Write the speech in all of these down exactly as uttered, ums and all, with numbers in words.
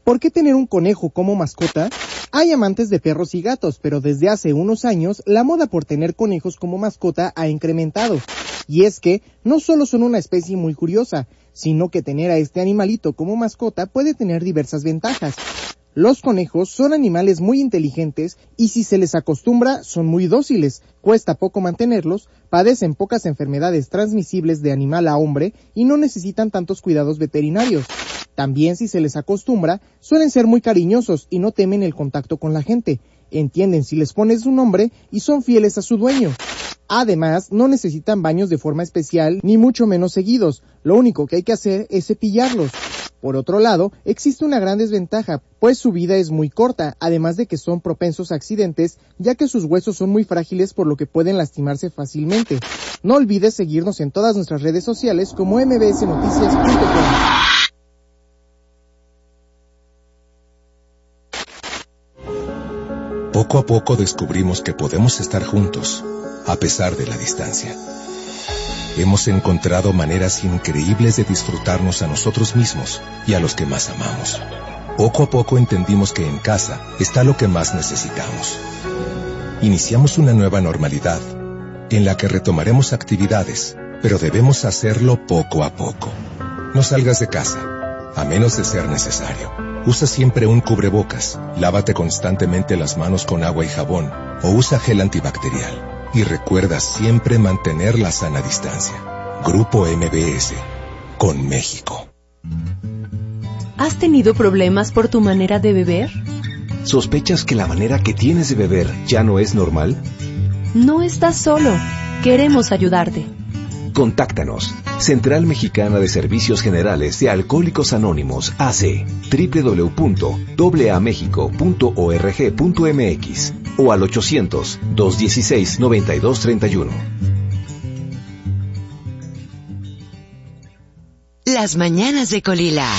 ¿Por qué tener un conejo como mascota? Hay amantes de perros y gatos, pero desde hace unos años la moda por tener conejos como mascota ha incrementado. Y es que no solo son una especie muy curiosa, sino que tener a este animalito como mascota puede tener diversas ventajas. Los conejos son animales muy inteligentes y si se les acostumbra son muy dóciles, cuesta poco mantenerlos, padecen pocas enfermedades transmisibles de animal a hombre y no necesitan tantos cuidados veterinarios. También si se les acostumbra, suelen ser muy cariñosos y no temen el contacto con la gente, entienden si les pones un nombre y son fieles a su dueño. Además, no necesitan baños de forma especial ni mucho menos seguidos, lo único que hay que hacer es cepillarlos. Por otro lado, existe una gran desventaja, pues su vida es muy corta, además de que son propensos a accidentes, ya que sus huesos son muy frágiles por lo que pueden lastimarse fácilmente. No olvides seguirnos en todas nuestras redes sociales como m b s noticias punto com. Poco a poco descubrimos que podemos estar juntos, a pesar de la distancia. Hemos encontrado maneras increíbles de disfrutarnos a nosotros mismos y a los que más amamos. Poco a poco entendimos que en casa está lo que más necesitamos. Iniciamos una nueva normalidad, en la que retomaremos actividades, pero debemos hacerlo poco a poco. No salgas de casa, a menos de ser necesario. Usa siempre un cubrebocas, lávate constantemente las manos con agua y jabón, o usa gel antibacterial. Y recuerda siempre mantener la sana distancia. Grupo M B S, con México. ¿Has tenido problemas por tu manera de beber? ¿Sospechas que la manera que tienes de beber ya no es normal? No estás solo. Queremos ayudarte. Contáctanos. Central Mexicana de Servicios Generales de Alcohólicos Anónimos, A C, doble u doble u doble u punto a a mexico punto org punto m x o al ochocientos, dos dieciséis, noventa y dos treinta y uno. Las mañanas de Colila.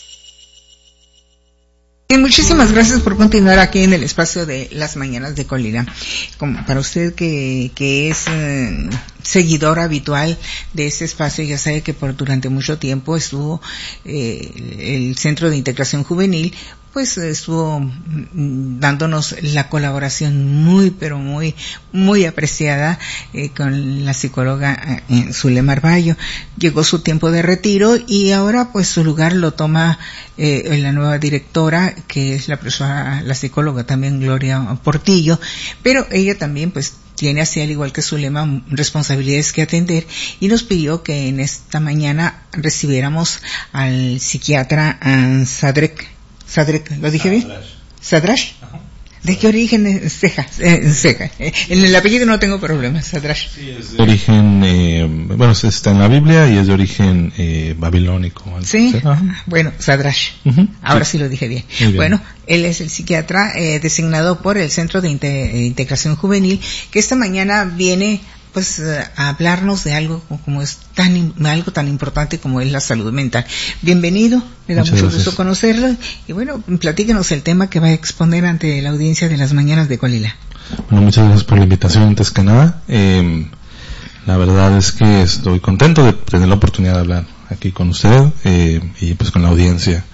Y muchísimas gracias por continuar aquí en el espacio de Las Mañanas de Colila. Como para usted que, que es eh, seguidor habitual de este espacio, ya sabe que por durante mucho tiempo estuvo eh, el Centro de Integración Juvenil, pues estuvo mm, dándonos la colaboración muy, pero muy, muy apreciada eh, con la psicóloga eh, Zulema Arballo. Llegó su tiempo de retiro y ahora pues su lugar lo toma eh, la nueva directora, que es la persona, la psicóloga también Gloria Portillo, pero ella también pues tiene así, al igual que Zulema, responsabilidades que atender y nos pidió que en esta mañana recibiéramos al psiquiatra uh, Sadrek. Sadrek, ¿lo dije bien? Sadrash. ¿De qué origen es Ceja? Eh, Ceja. Eh, en el apellido no tengo problemas, Sadrash. Sí, es de origen, eh, bueno, está en la Biblia y es de origen eh, babilónico. Sí, Ajá. bueno, Sadrash. Uh-huh. Ahora sí. sí lo dije bien. bien. Bueno, él es el psiquiatra eh, designado por el Centro de Inte- Integración Juvenil, que esta mañana viene pues a hablarnos de algo como es tan algo tan importante como es la salud mental. Bienvenido, me da Muchas mucho gracias. gusto conocerlo y bueno, platíquenos el tema que va a exponer ante la audiencia de Las Mañanas de Colila. Bueno, muchas gracias por la invitación antes que nada. Eh, la verdad es que estoy contento de tener la oportunidad de hablar aquí con usted eh, y pues con la audiencia.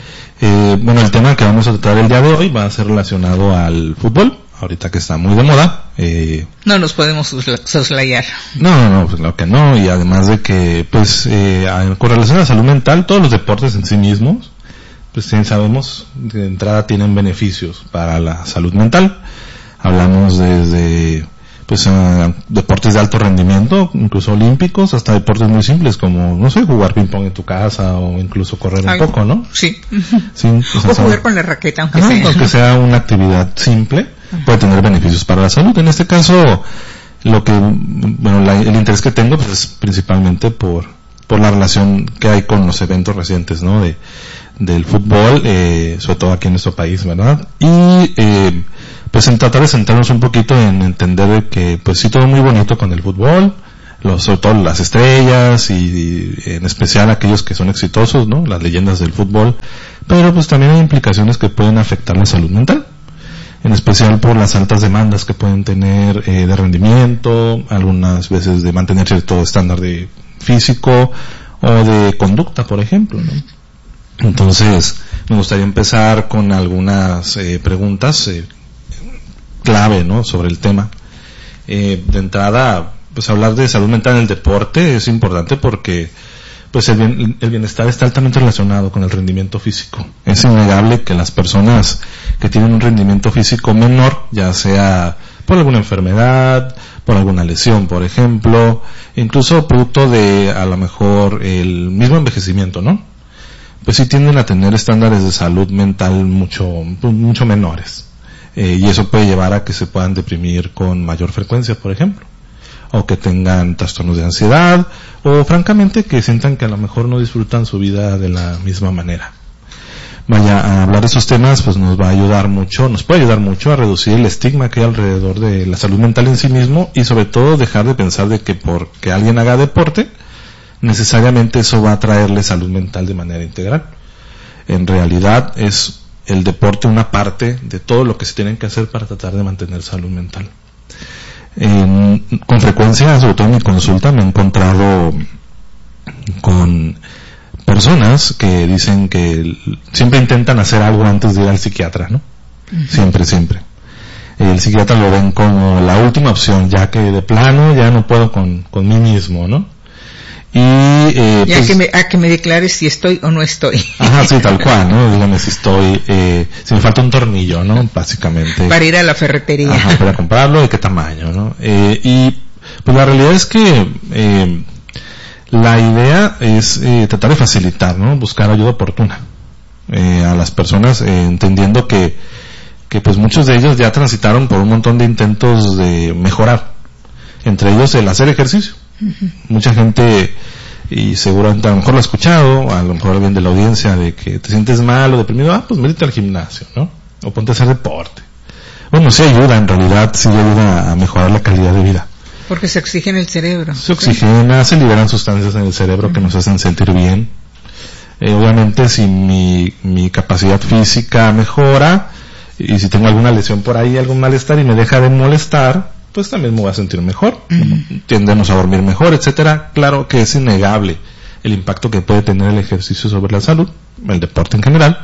Eh, bueno, el tema que vamos a tratar el día de hoy va a ser relacionado al fútbol. Ahorita que está muy de moda. Eh, no nos podemos soslayar. No, no, no, pues claro que no. Y además de que, pues, eh, con relación a la salud mental, todos los deportes en sí mismos, pues sabemos, de entrada tienen beneficios para la salud mental. Hablamos desde, pues, uh, deportes de alto rendimiento, incluso olímpicos, hasta deportes muy simples como, no sé, jugar ping-pong en tu casa o incluso correr Ay, un poco, ¿no? Sí. sí pues, o, o jugar con la raqueta, aunque ajá, sea. Aunque sea una actividad simple. Puede tener beneficios para la salud. En este caso, lo que, bueno, la, el interés que tengo pues, es principalmente por, por la relación que hay con los eventos recientes, ¿no? De, del fútbol, eh, sobre todo aquí en nuestro país, ¿verdad? Y, eh, pues en tratar de centrarnos un poquito en entender que, pues sí, todo muy bonito con el fútbol, los, sobre todo las estrellas y, y en especial aquellos que son exitosos, ¿no? Las leyendas del fútbol, pero pues también hay implicaciones que pueden afectar la salud mental. En especial por las altas demandas que pueden tener eh, de rendimiento, algunas veces de mantener cierto estándar de físico o de conducta, por ejemplo, ¿no? Entonces, Me gustaría empezar con algunas eh, preguntas eh, clave, ¿no?, sobre el tema. Eh, de entrada, pues hablar de salud mental en el deporte es importante porque pues el, bien, el bienestar está altamente relacionado con el rendimiento físico. Es innegable que las personas que tienen un rendimiento físico menor, ya sea por alguna enfermedad, por alguna lesión, por ejemplo, incluso producto de a lo mejor el mismo envejecimiento, ¿no?, pues sí tienden a tener estándares de salud mental mucho mucho menores. Eh, y eso puede llevar a que se puedan deprimir con mayor frecuencia, por ejemplo, o que tengan trastornos de ansiedad, o francamente que sientan que a lo mejor no disfrutan su vida de la misma manera. Vaya, a hablar de esos temas pues nos va a ayudar mucho, nos puede ayudar mucho a reducir el estigma que hay alrededor de la salud mental en sí mismo, y sobre todo dejar de pensar de que porque alguien haga deporte, necesariamente eso va a traerle salud mental de manera integral. En realidad es el deporte una parte de todo lo que se tiene que hacer para tratar de mantener salud mental. Eh, con frecuencia, sobre todo en mi consulta, me he encontrado con personas que dicen que siempre intentan hacer algo antes de ir al psiquiatra, ¿no? Uh-huh. Siempre, siempre. El psiquiatra lo ven como la última opción, ya que de plano ya no puedo con, con mí mismo, ¿no? Y, eh, ya pues, que me, a que me declares si estoy o no estoy. Ajá, sí, tal cual, ¿no? Dígame si estoy, eh, si me falta un tornillo, ¿no? Básicamente. Para ir a la ferretería. Ajá, para comprarlo, de qué tamaño, ¿no? Eh, y, pues la realidad es que, eh, la idea es, eh, tratar de facilitar, ¿no? Buscar ayuda oportuna, eh, a las personas, eh, entendiendo que, que pues muchos de ellos ya transitaron por un montón de intentos de mejorar. Entre ellos el hacer ejercicio. Uh-huh. Mucha gente, y seguramente a lo mejor lo ha escuchado, a lo mejor alguien de la audiencia, de que te sientes mal o deprimido, ah, pues métete al gimnasio, ¿no? O ponte a hacer deporte. Bueno, sí ayuda, en realidad sí ayuda a mejorar la calidad de vida. Porque se oxigena el cerebro. Se oxigena, se liberan sustancias en el cerebro uh-huh. que nos hacen sentir bien. Eh, obviamente si mi, mi capacidad física mejora, y si tengo alguna lesión por ahí, algún malestar y me deja de molestar, pues también me voy a sentir mejor, uh-huh. tendemos a dormir mejor, etcétera. Claro que es innegable el impacto que puede tener el ejercicio sobre la salud, el deporte en general,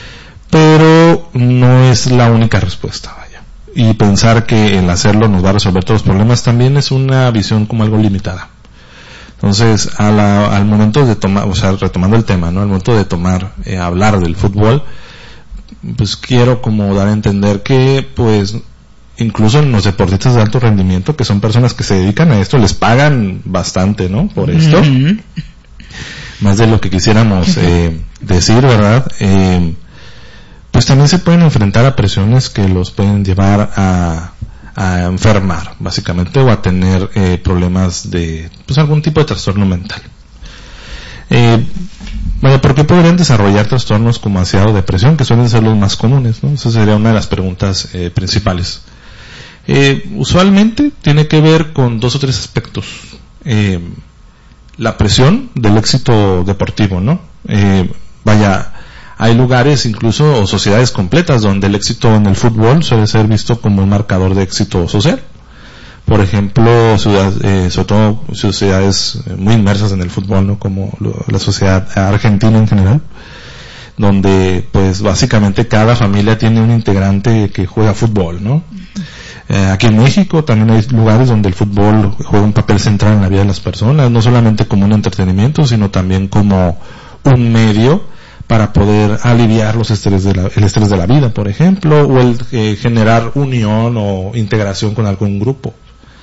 pero no es la única respuesta, vaya. Y pensar que el hacerlo nos va a resolver todos los problemas también es una visión como algo limitada. Entonces, a la, al momento de tomar, o sea, retomando el tema, ¿no? Al momento de tomar, eh, hablar del fútbol, pues quiero como dar a entender que, pues, incluso en los deportistas de alto rendimiento, que son personas que se dedican a esto, les pagan bastante, ¿no? Por esto. Uh-huh. Más de lo que quisiéramos eh, decir, ¿verdad? Eh, pues también se pueden enfrentar a presiones que los pueden llevar a, a enfermar, básicamente, o a tener eh, problemas de, pues algún tipo de trastorno mental. Eh, Vaya, ¿por qué podrían desarrollar trastornos como ansiedad o depresión, que suelen ser los más comunes, ¿no? Esa sería una de las preguntas eh, principales. Eh, usualmente tiene que ver con dos o tres aspectos. Eh, la presión del éxito deportivo, ¿no? Eh, vaya, hay lugares incluso o sociedades completas donde el éxito en el fútbol suele ser visto como un marcador de éxito social. Por ejemplo, ciudades, eh, sobre todo sociedades muy inmersas en el fútbol, ¿no? Como lo, la sociedad argentina en general, donde pues básicamente cada familia tiene un integrante que juega fútbol, ¿no? Eh, aquí en México también hay lugares donde el fútbol juega un papel central en la vida de las personas, no solamente como un entretenimiento, sino también como un medio para poder aliviar los estrés de la, el estrés de la vida, por ejemplo, o el eh, generar unión o integración con algún grupo.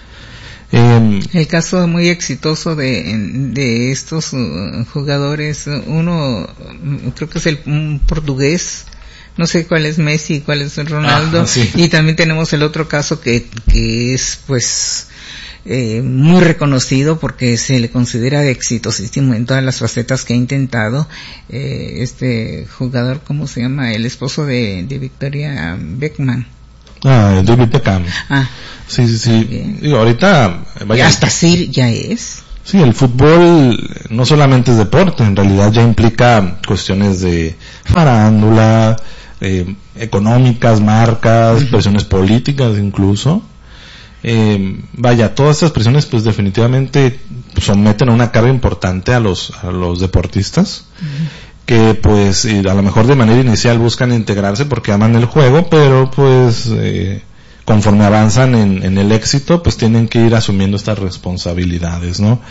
Eh, el caso muy exitoso de, de estos uh, jugadores, uno creo que es el un portugués, no sé cuál es Messi, cuál es Ronaldo, ah, sí. Y también tenemos el otro caso que, que es pues eh, muy reconocido porque se le considera exitosísimo en todas las facetas que ha intentado, eh, este jugador, ¿cómo se llama? El esposo de, de Victoria Beckham. Ah, David Beckham. Ah. Sí, sí, sí. Digo, ahorita... Vaya, hasta Sir ya es. Sí, el fútbol no solamente es deporte, en realidad ya implica cuestiones de farándula, eh, económicas, marcas, uh-huh. presiones políticas incluso. Eh, vaya, todas estas presiones pues definitivamente someten a una carga importante a los, a los deportistas. Uh-huh. que pues a lo mejor de manera inicial buscan integrarse porque aman el juego, pero pues eh, conforme avanzan en, en el éxito, pues tienen que ir asumiendo estas responsabilidades, ¿no?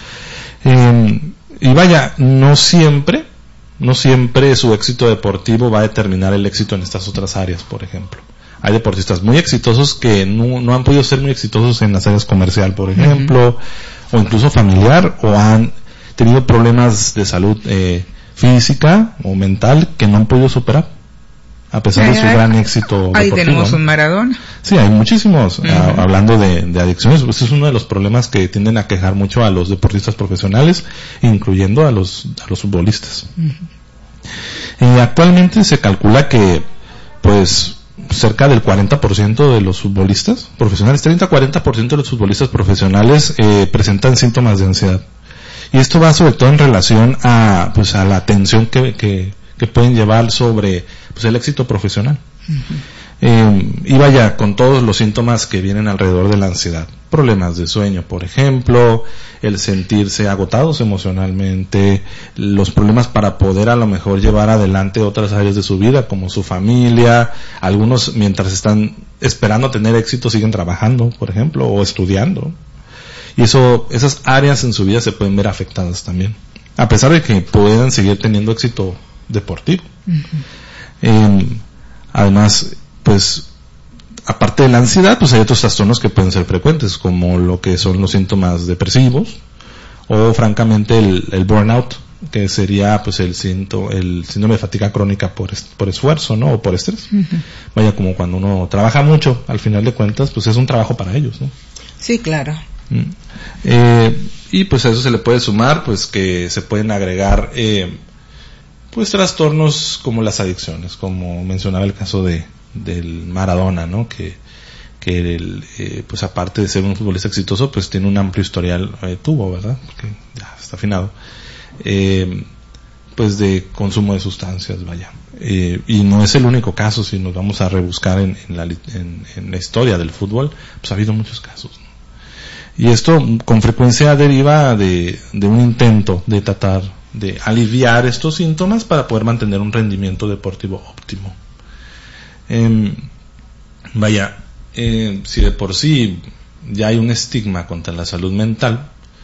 Eh, y vaya, no siempre, no siempre su éxito deportivo va a determinar el éxito en estas otras áreas, por ejemplo. Hay deportistas muy exitosos que no, no han podido ser muy exitosos en las áreas comercial, por ejemplo, uh-huh. o incluso familiar, o han tenido problemas de salud eh, física o mental que no han podido superar, a pesar de su gran éxito ahí deportivo. Ahí tenemos un Maradona. Sí, hay muchísimos. Uh-huh. A, hablando de, de adicciones, pues es uno de los problemas que tienden a quejar mucho a los deportistas profesionales, incluyendo a los, a los futbolistas. Uh-huh. Y actualmente se calcula que, pues, cerca del cuarenta por ciento de los futbolistas profesionales, treinta a cuarenta por ciento de los futbolistas profesionales eh, presentan síntomas de ansiedad. Y esto va sobre todo en relación a, pues, a la tensión que, que, que pueden llevar sobre, pues, el éxito profesional. Uh-huh. Eh, y vaya, con todos los síntomas que vienen alrededor de la ansiedad. Problemas de sueño, por ejemplo, el sentirse agotados emocionalmente, los problemas para poder a lo mejor llevar adelante otras áreas de su vida, como su familia. Algunos, mientras están esperando tener éxito, siguen trabajando, por ejemplo, o estudiando. Y eso, esas áreas en su vida se pueden ver afectadas también, a pesar de que puedan seguir teniendo éxito deportivo. Uh-huh. Eh, además, pues, aparte de la ansiedad, pues hay otros trastornos que pueden ser frecuentes, como lo que son los síntomas depresivos, o francamente el, el burnout, que sería pues el síntoma, el síndrome de fatiga crónica por, est- por esfuerzo, ¿no? O por estrés. Uh-huh. Vaya, como cuando uno trabaja mucho, al final de cuentas, pues es un trabajo para ellos, ¿no? Sí, claro. Mm. Eh, y pues a eso se le puede sumar, pues que se pueden agregar, eh, pues trastornos como las adicciones, como mencionaba el caso de del Maradona, ¿no? Que, que el, eh, pues aparte de ser un futbolista exitoso, pues tiene un amplio historial, eh, tuvo, ¿verdad? Que ya está afinado, eh, pues de consumo de sustancias, vaya. Eh, y no es el único caso, si nos vamos a rebuscar en, en, la, en, en la historia del fútbol, pues ha habido muchos casos, ¿no? Y esto con frecuencia deriva de, de un intento de tratar de aliviar estos síntomas para poder mantener un rendimiento deportivo óptimo. Eh, vaya, eh, si de por sí ya hay un estigma contra la salud mental,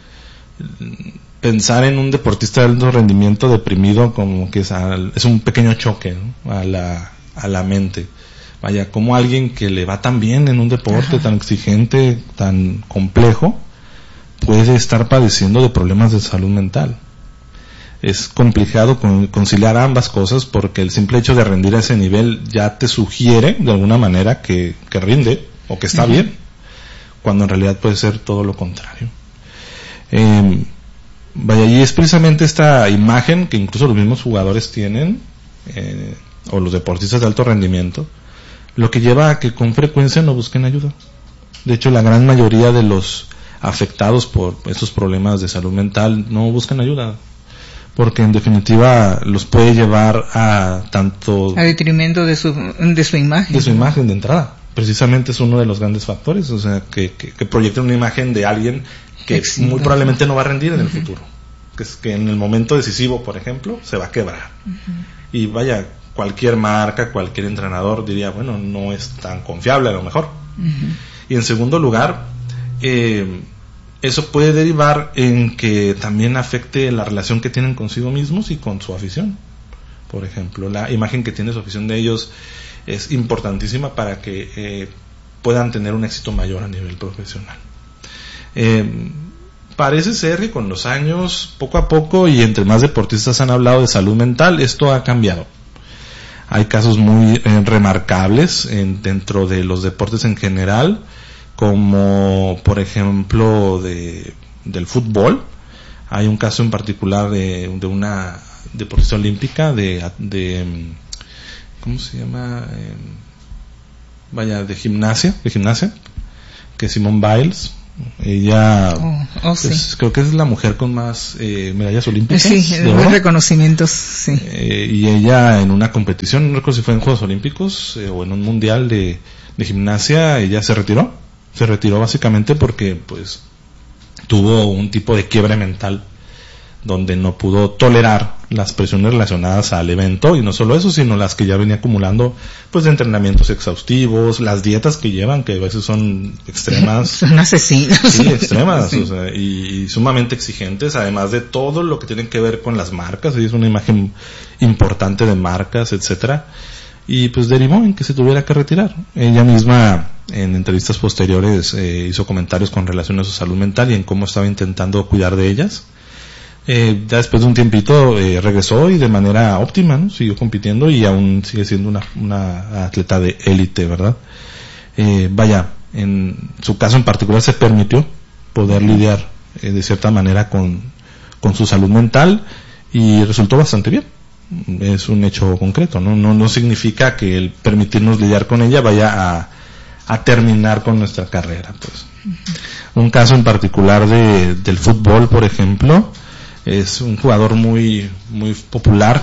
pensar en un deportista de alto rendimiento deprimido como que es, al, es un pequeño choque, ¿no? a la a la mente. Vaya, como alguien que le va tan bien en un deporte, ajá, tan exigente, tan complejo, puede estar padeciendo de problemas de salud mental. Es complicado con, conciliar ambas cosas, porque el simple hecho de rendir a ese nivel ya te sugiere de alguna manera que, que rinde o que está uh-huh. bien, cuando en realidad puede ser todo lo contrario. Eh, vaya, y es precisamente esta imagen que incluso los mismos jugadores tienen, eh, o los deportistas de alto rendimiento, lo que lleva a que con frecuencia no busquen ayuda. De hecho, la gran mayoría de los afectados por estos problemas de salud mental no buscan ayuda, porque en definitiva los puede llevar a tanto a detrimento de su de su imagen de su imagen de entrada. Precisamente es uno de los grandes factores, o sea, que, que, que proyecten una imagen de alguien que Exito. muy probablemente no va a rendir en uh-huh. el futuro, que es que en el momento decisivo, por ejemplo, se va a quebrar. Uh-huh. Y vaya, cualquier marca, cualquier entrenador diría, bueno, no es tan confiable a lo mejor. Uh-huh. Y en segundo lugar, eh, eso puede derivar en que también afecte la relación que tienen consigo mismos y con su afición. Por ejemplo, la imagen que tiene su afición de ellos es importantísima para que eh, puedan tener un éxito mayor a nivel profesional. Eh, parece ser que con los años, poco a poco, y entre más deportistas han hablado de salud mental, esto ha cambiado. Hay casos muy eh, remarcables en, dentro de los deportes en general, como por ejemplo de del fútbol. Hay un caso en particular de, de una deportista olímpica de, de ¿cómo se llama? Eh, vaya, de gimnasia, de gimnasia, que es Simone Biles. Ella oh, oh, pues, sí. creo que es la mujer con más eh, medallas olímpicas. Sí, más reconocimientos, sí. Eh, y ella en una competición, no recuerdo si fue en Juegos Olímpicos eh, o en un mundial de, de gimnasia, ella se retiró. Se retiró básicamente porque pues tuvo un tipo de quiebre mental donde no pudo tolerar las presiones relacionadas al evento, y no solo eso, sino las que ya venía acumulando, pues de entrenamientos exhaustivos, las dietas que llevan, que a veces son extremas. Son asesinos. Sí, extremas, sí. O sea, y, y sumamente exigentes, además de todo lo que tiene que ver con las marcas, y es una imagen importante de marcas, etcétera. Y pues derivó en que se tuviera que retirar. Ella misma, en entrevistas posteriores, eh, hizo comentarios con relación a su salud mental y en cómo estaba intentando cuidar de ellas. Eh, ya después de un tiempito eh, regresó y de manera óptima, ¿no? Siguió compitiendo y aún sigue siendo una, una atleta de élite, ¿verdad? Eh, vaya, en su caso en particular se permitió poder lidiar eh, de cierta manera con, con su salud mental y resultó bastante bien. Es un hecho concreto, ¿no? No, no significa que el permitirnos lidiar con ella vaya a, a terminar con nuestra carrera, pues. Uh-huh. Un caso en particular de, del fútbol, por ejemplo, es un jugador muy muy popular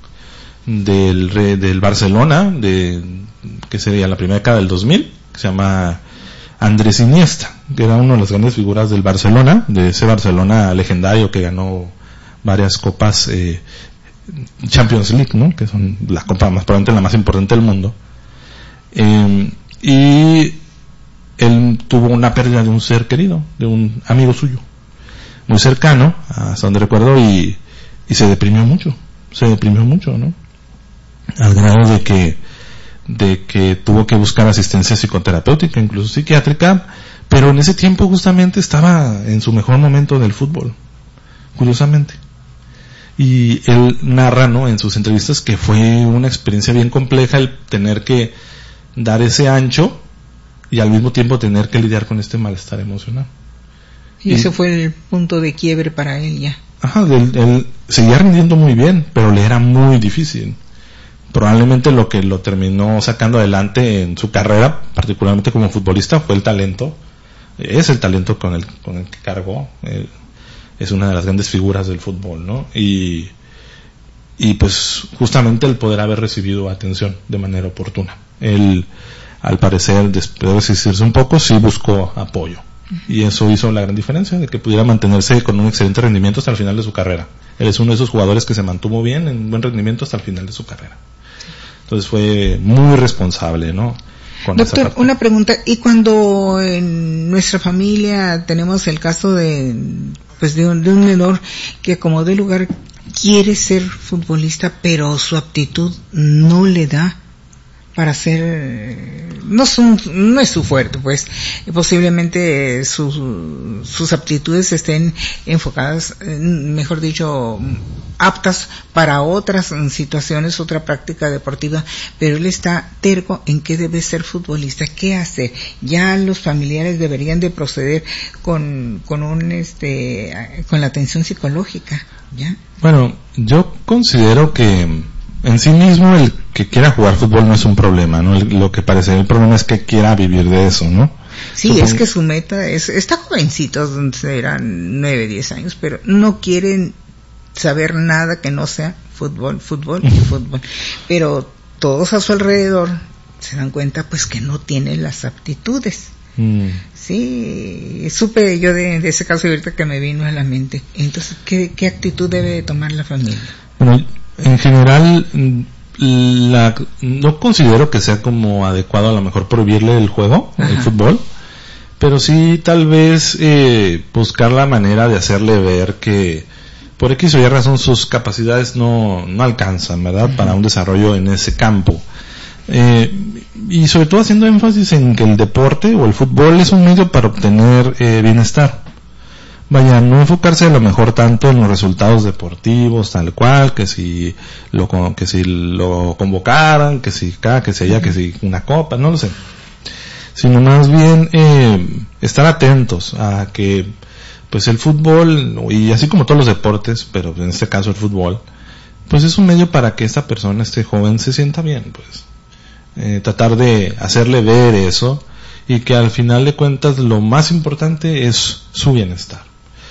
del del Barcelona, de que sería la primera década del dos mil, que se llama Andrés Iniesta, que era una de las grandes figuras del Barcelona, de ese Barcelona legendario que ganó varias copas eh, Champions League, ¿no? Que son la copa más probablemente la más importante del mundo. Eh, y él tuvo una pérdida de un ser querido, de un amigo suyo, muy cercano, hasta donde recuerdo, y, y se deprimió mucho, se deprimió mucho, ¿no? Al grado de que, de que tuvo que buscar asistencia psicoterapéutica, incluso psiquiátrica, pero en ese tiempo justamente estaba en su mejor momento del fútbol, curiosamente. Y él narra, ¿no?, en sus entrevistas que fue una experiencia bien compleja el tener que dar ese ancho y al mismo tiempo tener que lidiar con este malestar emocional. Y, y ese fue el punto de quiebre para él ya. Ajá, él, él seguía rindiendo muy bien, pero le era muy difícil. Probablemente lo que lo terminó sacando adelante en su carrera, particularmente como futbolista, fue el talento. Es el talento con el, con el que cargó. Él es una de las grandes figuras del fútbol, ¿no? Y, y pues justamente el poder haber recibido atención de manera oportuna. Él, al parecer, después de resistirse un poco, sí buscó apoyo. Y eso hizo la gran diferencia, de que pudiera mantenerse con un excelente rendimiento hasta el final de su carrera. Él es uno de esos jugadores que se mantuvo bien, en buen rendimiento hasta el final de su carrera. Entonces fue muy responsable, ¿no? Con Doctor, una pregunta. ¿Y cuando en nuestra familia tenemos el caso de, pues de un, de un menor que como de lugar quiere ser futbolista, pero su aptitud no le da para ser, no es, un, no es su fuerte, pues posiblemente sus, sus aptitudes estén enfocadas, mejor dicho, aptas para otras situaciones, otra práctica deportiva, pero él está terco en que debe ser futbolista? ¿Qué hacer? Ya los familiares deberían de proceder con, con un, este, con la atención psicológica, ¿ya? Bueno, yo considero que en sí mismo el que quiera jugar fútbol no es un problema, ¿no? El, lo que parece el problema es que quiera vivir de eso, ¿no? Sí, Supongo... es que su meta es, está jovencito, serán nueve, diez años, pero no quieren saber nada que no sea fútbol, fútbol y fútbol. Pero todos a su alrededor se dan cuenta pues que no tiene las aptitudes. Mm. Sí, supe yo de, de ese caso ahorita que me vino a la mente. Entonces, ¿qué, qué actitud debe tomar la familia? Bueno, en general, la, no considero que sea como adecuado a lo mejor prohibirle el juego, Ajá. el fútbol, pero sí tal vez eh, buscar la manera de hacerle ver que por X o Y razón sus capacidades no, no alcanzan, ¿verdad?, Ajá. para un desarrollo en ese campo. Eh, y sobre todo haciendo énfasis en que el deporte o el fútbol es un medio para obtener eh, bienestar. Vaya, no enfocarse a lo mejor tanto en los resultados deportivos, tal cual, que si lo, que si lo convocaran, que si acá, que si allá, que si una copa, no lo sé. Sino más bien, eh, estar atentos a que, pues el fútbol, y así como todos los deportes, pero en este caso el fútbol, pues es un medio para que esta persona, este joven, se sienta bien, pues. Eh, tratar de hacerle ver eso, y que al final de cuentas lo más importante es su bienestar.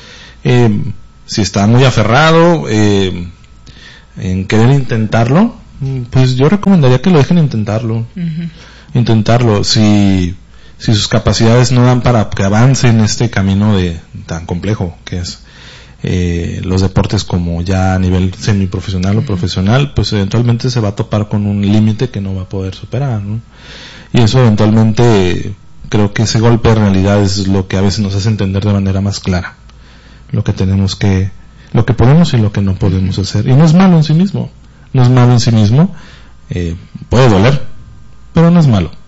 Eh, si está muy aferrado eh, en querer intentarlo, pues yo recomendaría que lo dejen intentarlo. Uh-huh. Intentarlo. Si, si sus capacidades no dan para que avance en este camino de tan complejo que es eh, los deportes como ya a nivel semiprofesional o profesional, pues eventualmente se va a topar con un límite que no va a poder superar, ¿no? Y eso eventualmente, creo que ese golpe de realidad es lo que a veces nos hace entender de manera más clara lo que tenemos que, lo que podemos y lo que no podemos hacer. Y no es malo en sí mismo, no es malo en sí mismo, eh, puede doler, pero no es malo.